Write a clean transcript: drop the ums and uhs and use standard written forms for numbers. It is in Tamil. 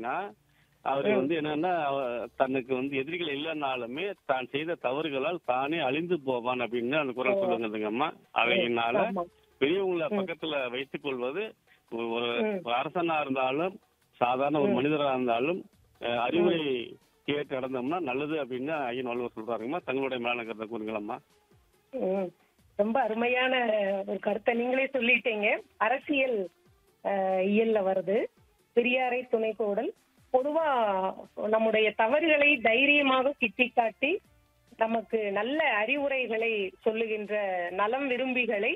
அப்படின்னா அவரு ம். வந்து என்னன்னா தனக்கு வந்து எதிரிகள் இல்லைன்னாலுமே தான் செய்த தவறுகளால் தானே அழிந்து போவான் அப்படின்னு அந்த ஓ! குரல் சொல்லுங்கதுங்கம்மா. அவையினால ஆமா. பெரியவங்களை ம். பக்கத்துல வைத்துக் கொள்வது ஒரு ஒரு ம். அரசனா இருந்தாலும் சாதாரண ஒரு ம். மனிதரா இருந்தாலும் அறிவுரை ம். கேட்டு நடந்தோம்னா நல்லது அப்படின்னு ஐயன் வள்ளுவர் சொல்றாருங்கம்மா. தங்களுடைய மேலான கருத்தை கூறுங்களம்மா. ம். ரொம்ப அருமையான ஒரு கருத்தை நீங்களே சொல்லிட்டீங்க. அரசியல் இயல்ல வருது. பெரியாரை துணைக்கோடல். பொதுவா நம்முடைய தவறுகளை தைரியமாக சுட்டிக்காட்டி நமக்கு நல்ல அறிவுரைகளை சொல்லுகின்ற நலம் விரும்பிகளை